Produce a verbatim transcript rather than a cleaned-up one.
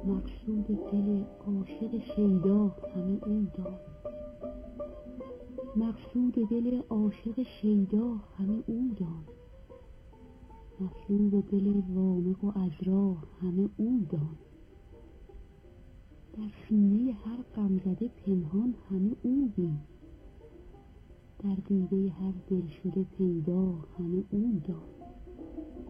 مقصود دل عاشق شیدا همه او دان. مقصود دل عاشق شیدا همه او دان. مطلوب دل وامق و عذرا همه او دان. در سینه هر غمزده پنهان همه او بین. در دیده هر دلشده پیدا همه او دان.